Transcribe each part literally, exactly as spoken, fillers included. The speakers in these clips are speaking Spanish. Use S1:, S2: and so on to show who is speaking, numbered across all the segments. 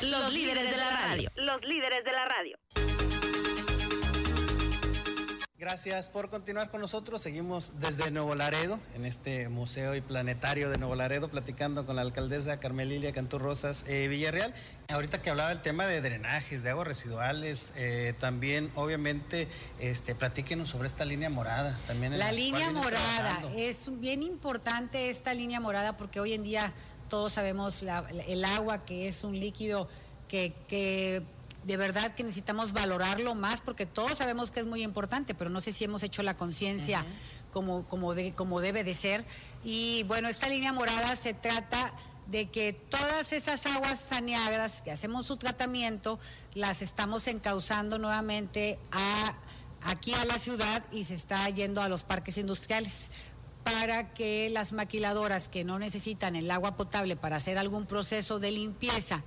S1: Los líderes de la radio.
S2: Los líderes de la radio.
S3: Gracias por continuar con nosotros. Seguimos desde Nuevo Laredo, en este museo y planetario de Nuevo Laredo, platicando con la alcaldesa Carmelilia Cantú Rosas eh, Villarreal. Ahorita que hablaba del tema de drenajes, de aguas residuales, eh, también obviamente este, platíquenos sobre esta línea morada. También
S4: la, la línea morada, es bien importante esta línea morada porque hoy en día todos sabemos la, el agua, que es un líquido que... que de verdad que necesitamos valorarlo más porque todos sabemos que es muy importante, pero no sé si hemos hecho la conciencia uh-huh. como, como, de, como debe de ser. Y bueno, esta línea morada se trata de que todas esas aguas saneadas que hacemos su tratamiento, las estamos encauzando nuevamente a, aquí a la ciudad y se está yendo a los parques industriales, para que las maquiladoras que no necesitan el agua potable para hacer algún proceso de limpieza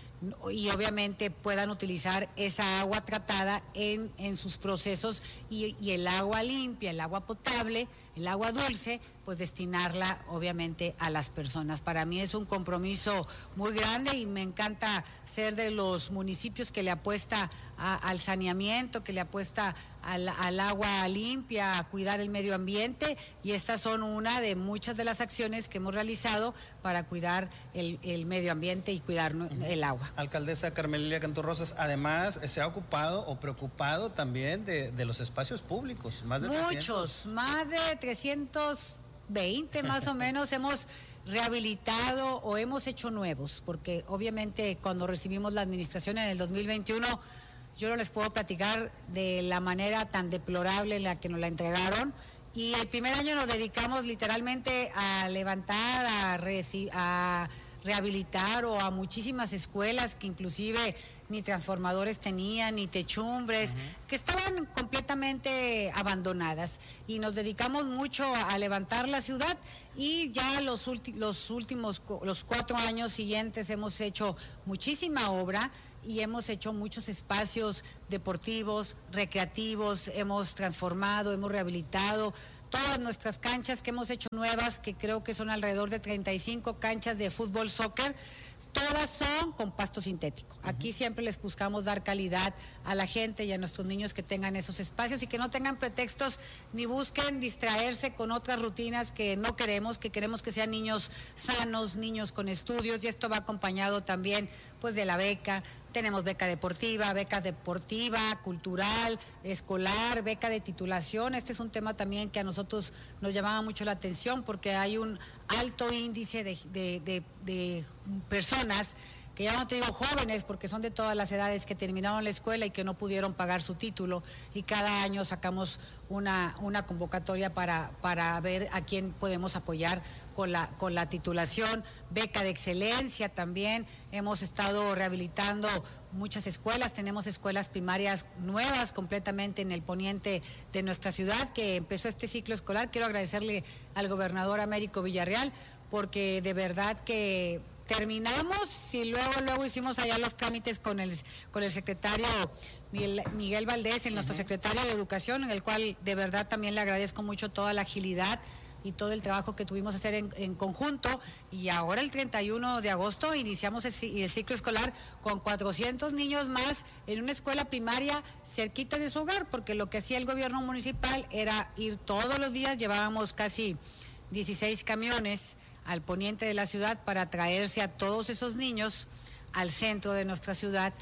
S4: y obviamente puedan utilizar esa agua tratada en, en sus procesos y, y el agua limpia, el agua potable, el agua dulce, pues destinarla obviamente a las personas. Para mí es un compromiso muy grande y me encanta ser de los municipios que le apuesta a, al saneamiento, que le apuesta al, al agua limpia, a cuidar el medio ambiente, y estas son una de muchas de las acciones que hemos realizado para cuidar el, el medio ambiente y cuidar el agua.
S3: Alcaldesa Carmelilia Cantú Rosas, además se ha ocupado o preocupado también de, de los espacios públicos, más de
S4: muchos,
S3: trescientos.
S4: Más de trescientos veinte más o menos hemos rehabilitado o hemos hecho nuevos, porque obviamente cuando recibimos la administración en el dos mil veintiuno, yo no les puedo platicar de la manera tan deplorable en la que nos la entregaron, y el primer año nos dedicamos literalmente a levantar, a, reci- a rehabilitar o a muchísimas escuelas que inclusive ni transformadores tenían, ni techumbres, uh-huh. que estaban completamente abandonadas, y nos dedicamos mucho a, a levantar la ciudad, y ya los, ulti- los últimos, los cuatro años siguientes hemos hecho muchísima obra y hemos hecho muchos espacios deportivos, recreativos, hemos transformado, hemos rehabilitado todas nuestras canchas que hemos hecho nuevas, que creo que son alrededor de treinta y cinco canchas de fútbol, soccer, todas son con pasto sintético. Uh-huh. Aquí siempre les buscamos dar calidad a la gente y a nuestros niños que tengan esos espacios y que no tengan pretextos ni busquen distraerse con otras rutinas que no queremos, que queremos que sean niños sanos, niños con estudios, y esto va acompañado también pues de la beca. Tenemos beca deportiva, beca deportiva, cultural, escolar, beca de titulación. Este es un tema también que a nosotros nos llamaba mucho la atención porque hay un alto índice de, de, de, de personas, que ya no te digo jóvenes porque son de todas las edades, que terminaron la escuela y que no pudieron pagar su título, y cada año sacamos una, una convocatoria para, para ver a quién podemos apoyar con la, con la titulación. Beca de excelencia también, hemos estado rehabilitando muchas escuelas, tenemos escuelas primarias nuevas completamente en el poniente de nuestra ciudad, que empezó este ciclo escolar. Quiero agradecerle al gobernador Américo Villarreal porque de verdad que terminamos y luego luego hicimos allá los trámites con el con el secretario Miguel, Miguel Valdés, el nuestro uh-huh. secretario de Educación, en el cual de verdad también le agradezco mucho toda la agilidad y todo el trabajo que tuvimos que hacer en, en conjunto. Y ahora el treinta y uno de agosto iniciamos el, el ciclo escolar con cuatrocientos niños más en una escuela primaria cerquita de su hogar, porque lo que hacía el gobierno municipal era ir todos los días, llevábamos casi dieciséis camiones al poniente de la ciudad para traerse a todos esos niños al centro de nuestra ciudad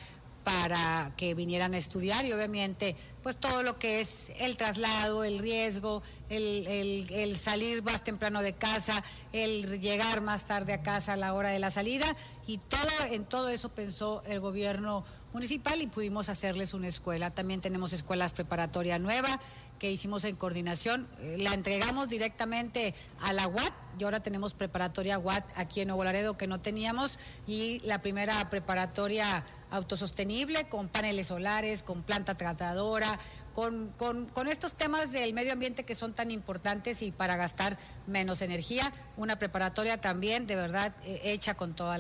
S4: para que vinieran a estudiar, y obviamente pues todo lo que es el traslado, el riesgo, el, el, el salir más temprano de casa, el llegar más tarde a casa a la hora de la salida, y todo en todo eso pensó el gobierno municipal y pudimos hacerles una escuela. También tenemos escuelas preparatoria nueva que hicimos en coordinación, la entregamos directamente a la U A T, y ahora tenemos preparatoria U A T aquí en Nuevo Laredo que no teníamos, y la primera preparatoria autosostenible con paneles solares, con planta tratadora, con, con, con estos temas del medio ambiente que son tan importantes y para gastar menos energía, una preparatoria también de verdad eh, hecha con toda la mano.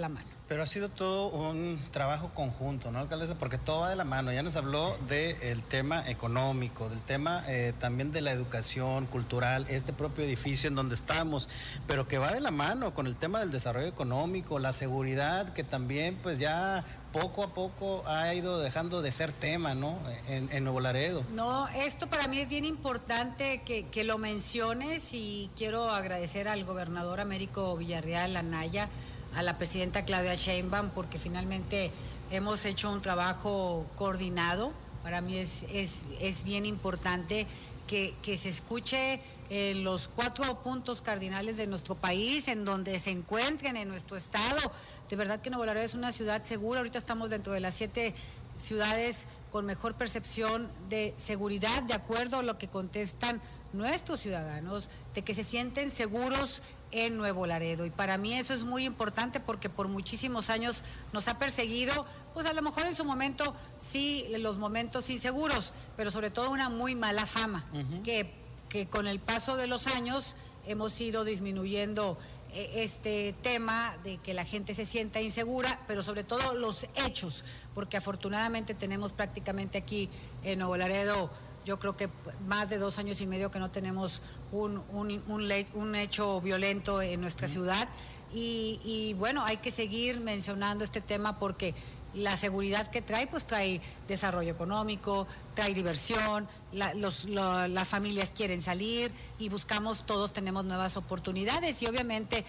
S3: Pero ha sido todo un trabajo conjunto, ¿no, alcaldesa? Porque todo va de la mano. Ya nos habló del tema económico, del tema eh, también de la educación cultural, este propio edificio en donde estamos, pero que va de la mano con el tema del desarrollo económico, la seguridad, que también pues ya poco a poco ha ido dejando de ser tema, ¿no? En, en Nuevo Laredo.
S4: No, esto para mí es bien importante que, que lo menciones, y quiero agradecer al gobernador Américo Villarreal Anaya, a la presidenta Claudia Sheinbaum, porque finalmente hemos hecho un trabajo coordinado. Para mí es, es, es bien importante que, que se escuche eh, los cuatro puntos cardinales de nuestro país, en donde se encuentren en nuestro estado. De verdad que Nuevo Laredo es una ciudad segura. Ahorita estamos dentro de las siete ciudades con mejor percepción de seguridad, de acuerdo a lo que contestan nuestros ciudadanos, de que se sienten seguros en Nuevo Laredo. Y para mí eso es muy importante, porque por muchísimos años nos ha perseguido, pues a lo mejor en su momento sí, los momentos inseguros, pero sobre todo una muy mala fama, uh-huh. que, que con el paso de los años hemos ido disminuyendo eh, este tema de que la gente se sienta insegura, pero sobre todo los hechos, porque afortunadamente tenemos prácticamente aquí en Nuevo Laredo, yo creo que más de dos años y medio que no tenemos un, un, un, le, un hecho violento en nuestra ciudad, y, y bueno, hay que seguir mencionando este tema, porque la seguridad que trae, pues trae desarrollo económico, trae diversión, la, los, lo, las familias quieren salir y buscamos, todos tenemos nuevas oportunidades, y obviamente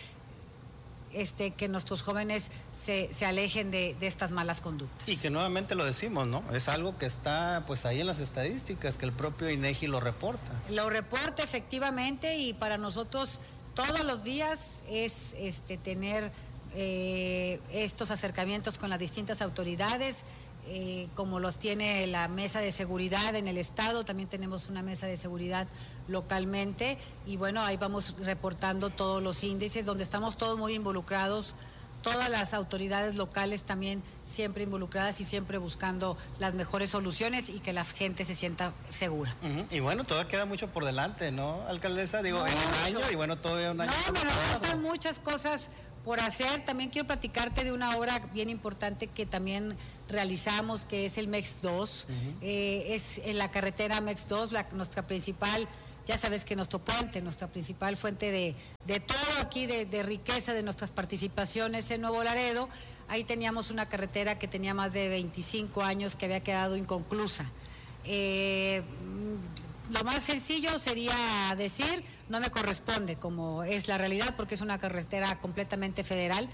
S4: Este, que nuestros jóvenes se, se alejen de, de estas malas conductas.
S3: Y que nuevamente lo decimos, ¿no? Es algo que está pues ahí en las estadísticas, que el propio INEGI lo reporta.
S4: Lo reporta efectivamente, y para nosotros todos los días es este, tener eh, estos acercamientos con las distintas autoridades, eh, como los tiene la mesa de seguridad en el estado, también tenemos una mesa de seguridad localmente, y bueno, ahí vamos reportando todos los índices, donde estamos todos muy involucrados, todas las autoridades locales también siempre involucradas y siempre buscando las mejores soluciones y que la gente se sienta segura.
S3: Uh-huh. Y bueno, todavía queda mucho por delante, ¿no, alcaldesa? Digo, no, en un año, y bueno, todavía un año.
S4: No, no, no, faltan muchas cosas por hacer. También quiero platicarte de una obra bien importante que también realizamos, que es el MEX dos. Uh-huh. eh, es en la carretera MEX dos, la, nuestra principal, ya sabes que nuestro puente, nuestra principal fuente de, de todo aquí, de, de riqueza de nuestras participaciones en Nuevo Laredo. Ahí teníamos una carretera que tenía más de veinticinco años, que había quedado inconclusa. Eh, Lo más sencillo sería decir, no me corresponde, como es la realidad, porque es una carretera completamente federal.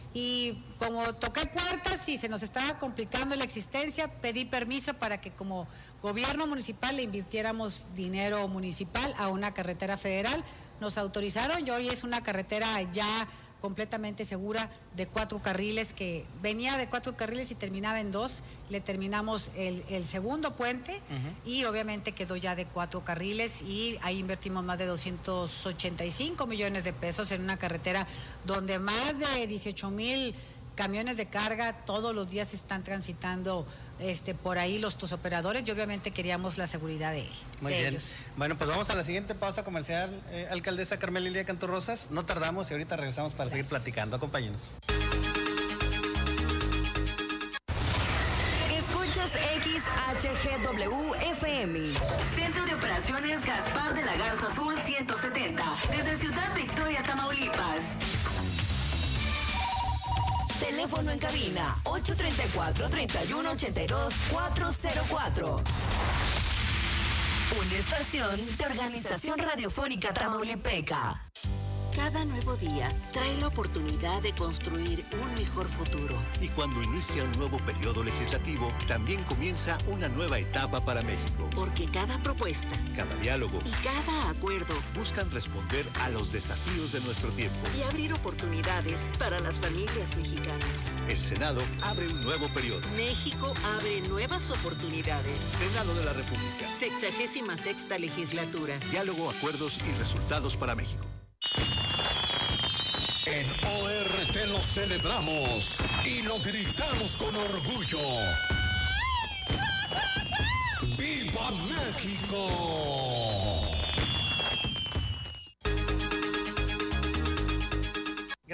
S4: Y como toqué puertas y se nos estaba complicando la existencia, pedí permiso para que como gobierno municipal le invirtiéramos dinero municipal a una carretera federal. Nos autorizaron, y hoy es una carretera ya completamente segura, de cuatro carriles, que venía de cuatro carriles y terminaba en dos. Le terminamos el, el segundo puente, uh-huh. y obviamente quedó ya de cuatro carriles, y ahí invertimos más de doscientos ochenta y cinco millones de pesos en una carretera donde más de dieciocho mil camiones de carga todos los días están transitando este, por ahí los tus operadores, y obviamente queríamos la seguridad de, él,
S3: Muy
S4: de
S3: bien.
S4: ellos.
S3: Bueno, pues vamos a la siguiente pausa comercial, eh, alcaldesa Carmelilia Cantú Rosas. No tardamos y ahorita regresamos para Gracias. seguir platicando. Acompáñenos.
S1: Escuchas X H G W F M. Centro de Operaciones Gaspar de la Garza Sur ciento setenta. Desde Ciudad Victoria, Tamaulipas. Teléfono en cabina ocho tres cuatro, tres uno ocho dos, cuatro cero cuatro. Una estación de Organización Radiofónica Tamaulipeca.
S2: Cada nuevo día trae la oportunidad de construir un mejor futuro.
S5: Y cuando inicia un nuevo periodo legislativo, también comienza una nueva etapa para México.
S2: Porque cada propuesta,
S5: cada diálogo
S2: y cada acuerdo
S5: buscan responder a los desafíos de nuestro tiempo
S2: y abrir oportunidades para las familias mexicanas.
S5: El Senado abre un nuevo periodo.
S2: México abre nuevas oportunidades.
S5: Senado de la República.
S2: Sexagésima sexta legislatura.
S5: Diálogo, acuerdos y resultados para México.
S6: En O R T lo celebramos y lo gritamos con orgullo. ¡Viva México!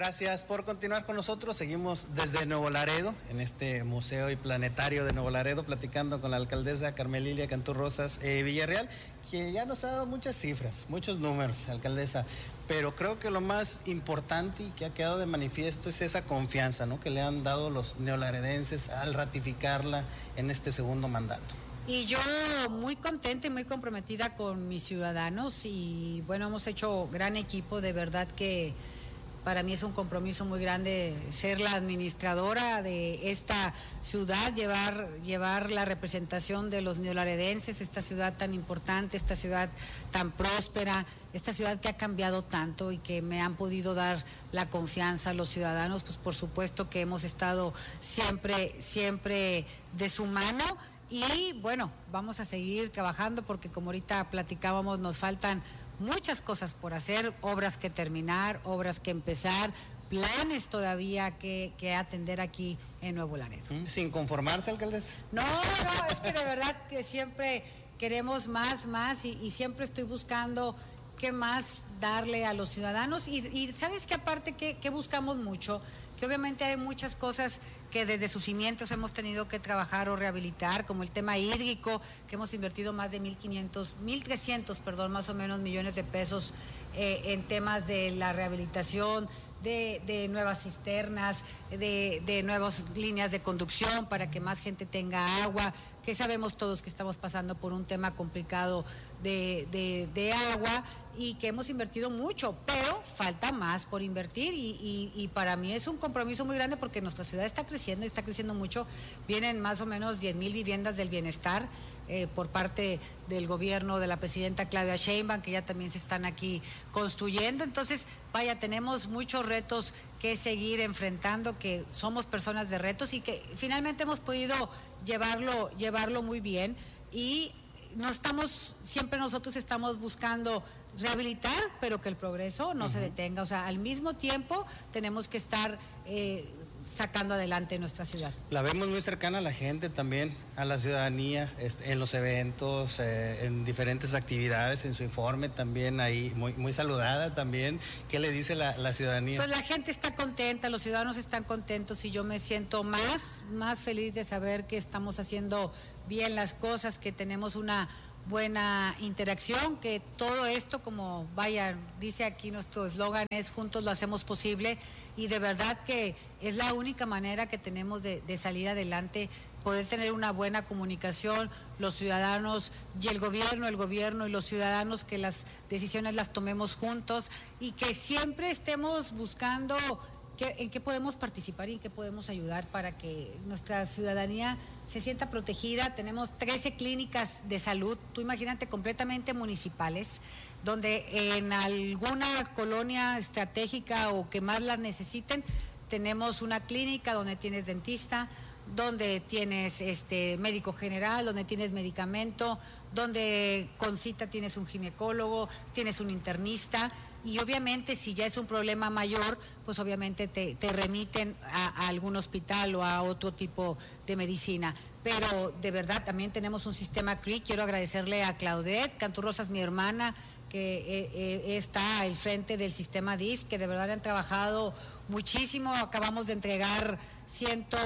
S3: Gracias por continuar con nosotros. Seguimos desde Nuevo Laredo, en este museo y planetario de Nuevo Laredo, platicando con la alcaldesa Carmelilia Cantú Rosas eh, Villarreal, que ya nos ha dado muchas cifras, muchos números, alcaldesa, pero creo que lo más importante y que ha quedado de manifiesto es esa confianza, ¿no?, que le han dado los neolaredenses al ratificarla en este segundo mandato.
S4: Y yo muy contenta y muy comprometida con mis ciudadanos y bueno, hemos hecho gran equipo, de verdad que para mí es un compromiso muy grande ser la administradora de esta ciudad, llevar, llevar la representación de los neolaredenses, esta ciudad tan importante, esta ciudad tan próspera, esta ciudad que ha cambiado tanto y que me han podido dar la confianza a los ciudadanos, pues por supuesto que hemos estado siempre, siempre de su mano. Y bueno, vamos a seguir trabajando porque como ahorita platicábamos, nos faltan muchas cosas por hacer, obras que terminar, obras que empezar, planes todavía que, que atender aquí en Nuevo Laredo.
S3: ¿Sin conformarse, alcaldesa?
S4: No, no, es que de verdad que siempre queremos más, más y, y siempre estoy buscando qué más darle a los ciudadanos y, y sabes que aparte que, que buscamos mucho, que obviamente hay muchas cosas que desde sus cimientos hemos tenido que trabajar o rehabilitar, como el tema hídrico, que hemos invertido más de mil quinientos, mil trescientos, perdón, más o menos millones de pesos eh, en temas de la rehabilitación, de, de nuevas cisternas, de, de nuevas líneas de conducción para que más gente tenga agua, que sabemos todos que estamos pasando por un tema complicado de, de, de agua y que hemos invertido mucho, pero falta más por invertir y, y, y para mí es un compromiso muy grande porque nuestra ciudad está creciendo y está creciendo mucho. Vienen más o menos diez mil viviendas del bienestar eh, por parte del gobierno de la presidenta Claudia Sheinbaum, que ya también se están aquí construyendo. Entonces, vaya, tenemos muchos retos que seguir enfrentando, que somos personas de retos y que finalmente hemos podido llevarlo, llevarlo muy bien y no estamos, siempre nosotros estamos buscando rehabilitar, pero que el progreso no uh-huh. se detenga, o sea, al mismo tiempo tenemos que estar eh, sacando adelante nuestra ciudad.
S3: La vemos muy cercana a la gente también, a la ciudadanía, este, en los eventos, eh, en diferentes actividades, en su informe también ahí, muy, muy saludada también. ¿Qué le dice la, la ciudadanía?
S4: Pues la gente está contenta, los ciudadanos están contentos y yo me siento más, más feliz de saber que estamos haciendo bien las cosas, que tenemos una buena interacción, que todo esto, como vaya, dice aquí nuestro eslogan, es juntos lo hacemos posible y de verdad que es la única manera que tenemos de, de salir adelante, poder tener una buena comunicación, los ciudadanos y el gobierno, el gobierno y los ciudadanos, que las decisiones las tomemos juntos y que siempre estemos buscando ¿Qué, en qué podemos participar y en qué podemos ayudar para que nuestra ciudadanía se sienta protegida. Tenemos trece clínicas de salud, tú imagínate, completamente municipales, donde en alguna colonia estratégica o que más las necesiten, tenemos una clínica donde tienes dentista, donde tienes este médico general, donde tienes medicamento, donde con cita tienes un ginecólogo, tienes un internista y obviamente si ya es un problema mayor, pues obviamente te, te remiten a, a algún hospital o a otro tipo de medicina. Pero de verdad también tenemos un sistema C R I. Quiero agradecerle a Claudette Cantú Rosas, mi hermana, que eh, eh, está al frente del sistema D I F, que de verdad han trabajado muchísimo. Acabamos de entregar ciento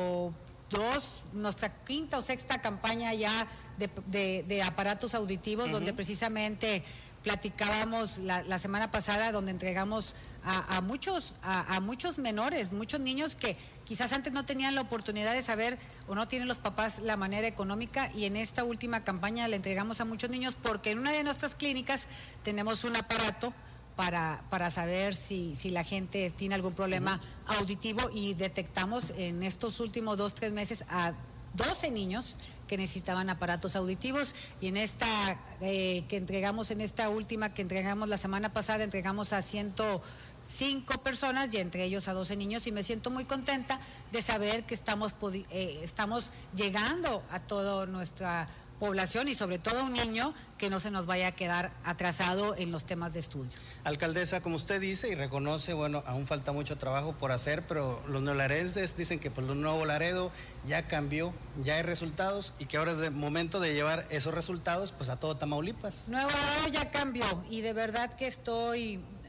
S4: dos, nuestra quinta o sexta campaña ya de, de, de aparatos auditivos, uh-huh. donde precisamente platicábamos la, la semana pasada, donde entregamos a, a muchos a, a muchos menores, muchos niños que quizás antes no tenían la oportunidad de saber o no tienen los papás la manera económica, y en esta última campaña le entregamos a muchos niños porque en una de nuestras clínicas tenemos un aparato para, para saber si, si la gente tiene algún problema uh-huh. auditivo, y detectamos en estos últimos dos, tres meses a doce niños que necesitaban aparatos auditivos, y en esta eh, que entregamos, en esta última que entregamos la semana pasada, entregamos a ciento cinco personas y entre ellos a doce niños, y me siento muy contenta de saber que estamos, eh, estamos llegando a toda nuestra población y sobre todo a un niño que no se nos vaya a quedar atrasado en los temas de estudios.
S3: Alcaldesa, como usted dice y reconoce, bueno, aún falta mucho trabajo por hacer, pero los neolaredenses dicen que pues el Nuevo Laredo ya cambió, ya hay resultados y que ahora es el momento de llevar esos resultados pues a todo Tamaulipas.
S4: Nuevo Laredo ya cambió y de verdad que estoy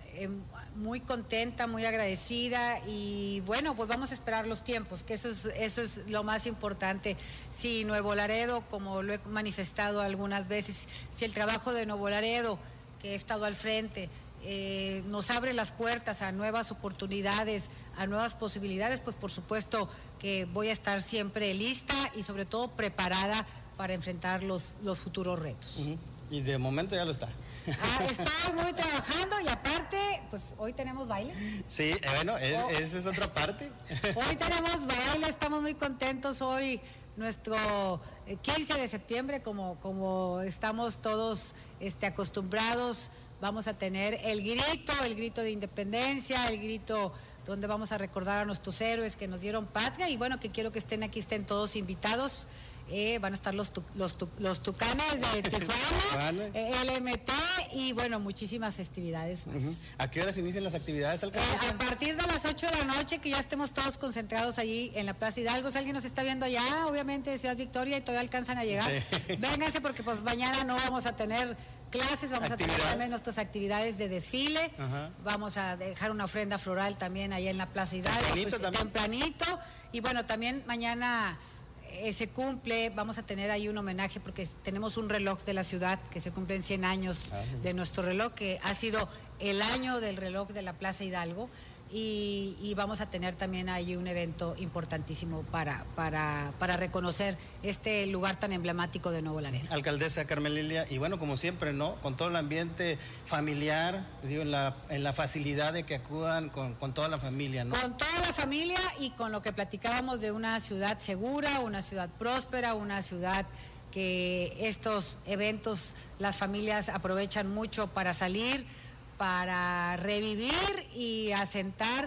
S4: eh, muy contenta, muy agradecida y bueno, pues vamos a esperar los tiempos, que eso es, eso es lo más importante. Si Nuevo Laredo, como lo he manifestado algunas veces, si el trabajo de Nuevo Laredo, que he estado al frente, eh, nos abre las puertas a nuevas oportunidades, a nuevas posibilidades, pues por supuesto que voy a estar siempre lista y sobre todo preparada para enfrentar los, los futuros retos.
S3: Uh-huh. Y de momento ya lo está.
S4: Ah, estoy muy trabajando y aparte, pues hoy tenemos baile.
S3: Sí, bueno, es, oh. esa es otra parte.
S4: Hoy tenemos baile, estamos muy contentos. Hoy nuestro quince de septiembre, como, como estamos todos este, acostumbrados, vamos a tener el grito, el grito de independencia, el grito donde vamos a recordar a nuestros héroes que nos dieron patria y bueno, que quiero que estén aquí, estén todos invitados. Eh, van a estar los, tu, los, tu, los Tucanes de Tijuana, eh, L M T y bueno, muchísimas festividades más.
S3: Uh-huh. ¿A qué horas inician las actividades, alcaldesa?
S4: Eh, a partir de las ocho de la noche, que ya estemos todos concentrados allí en la Plaza Hidalgo. Si alguien nos está viendo allá, obviamente de Ciudad Victoria y todavía alcanzan a llegar, sí. Vénganse porque pues mañana no vamos a tener clases, vamos ¿Actividad? a tener también nuestras actividades de desfile, uh-huh. Vamos a dejar una ofrenda floral también allá en la Plaza Hidalgo,
S3: tempranito,
S4: pues, tempranito y bueno, también mañana Eh, se cumple, vamos a tener ahí un homenaje porque tenemos un reloj de la ciudad que se cumplen cien años ah, de nuestro reloj, que ha sido el año del reloj de la Plaza Hidalgo y, y vamos a tener también ahí un evento importantísimo para, para, para reconocer este lugar tan emblemático de Nuevo Laredo.
S3: Alcaldesa Carmen Lilia, y bueno, como siempre, ¿no? Con todo el ambiente familiar, digo, en la, en la facilidad de que acudan con, con toda la familia, ¿no?
S4: Con toda la familia y con lo que platicábamos de una ciudad segura, una ciudad próspera, una ciudad que estos eventos las familias aprovechan mucho para salir, para revivir y asentar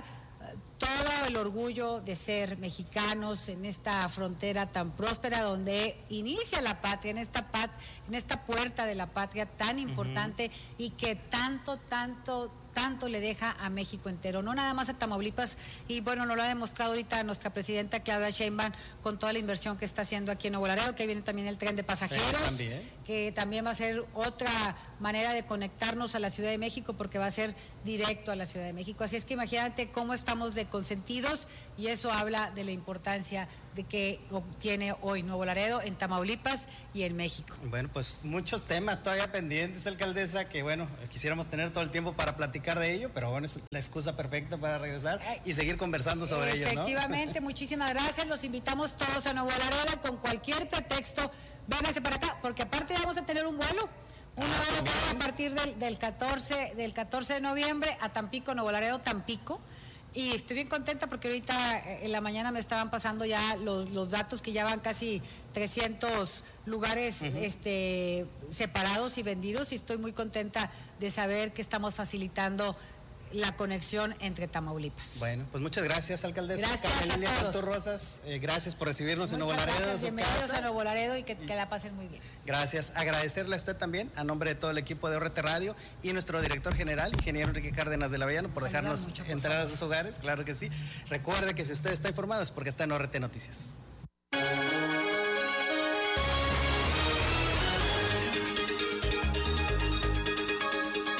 S4: todo el orgullo de ser mexicanos en esta frontera tan próspera donde inicia la patria, en esta pat, en esta puerta de la patria tan importante uh-huh. y que tanto, tanto, tanto le deja a México entero, no nada más a Tamaulipas, y bueno, nos lo ha demostrado ahorita nuestra presidenta Claudia Sheinbaum con toda la inversión que está haciendo aquí en Nuevo Laredo, que viene también el tren de pasajeros, sí, también. que también va a ser otra manera de conectarnos a la Ciudad de México porque va a ser directo a la Ciudad de México, así es que imagínate cómo estamos de consentidos y eso habla de la importancia de que tiene hoy Nuevo Laredo en Tamaulipas y en México.
S3: Bueno, pues muchos temas todavía pendientes, alcaldesa, que bueno, quisiéramos tener todo el tiempo para platicar de ello, pero bueno, es la excusa perfecta para regresar y seguir conversando sobre ello, ¿no?
S4: Efectivamente, muchísimas gracias, los invitamos todos a Nuevo Laredo con cualquier pretexto, vénganse para acá, porque aparte vamos a tener un vuelo. Un vuelo ah, a partir del, del, catorce, del catorce de noviembre a Tampico, Nuevo Laredo, Tampico. Y estoy bien contenta porque ahorita en la mañana me estaban pasando ya los, los datos que ya van casi trescientos lugares uh-huh. este, separados y vendidos y estoy muy contenta de saber que estamos facilitando la conexión entre Tamaulipas.
S3: Bueno, pues muchas gracias, alcaldesa.
S4: Gracias
S3: Carmen Lilia
S4: a todos.
S3: Cantu Rosas, eh, gracias por recibirnos
S4: muchas
S3: en Nuevo Laredo.
S4: Gracias, bienvenidos
S3: casa.
S4: a Nuevo Laredo y que, que la pasen muy bien.
S3: Gracias, agradecerle a usted también, a nombre de todo el equipo de O R T Radio y nuestro director general, ingeniero Enrique Cárdenas de la Avellano, por Saludar dejarnos mucho, por entrar favor. a sus hogares, claro que sí. Recuerde que si usted está informado es porque está en O R T Noticias.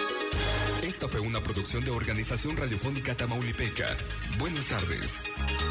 S7: Esta fue una producción de Organización Radiofónica Tamaulipeca. Buenas tardes.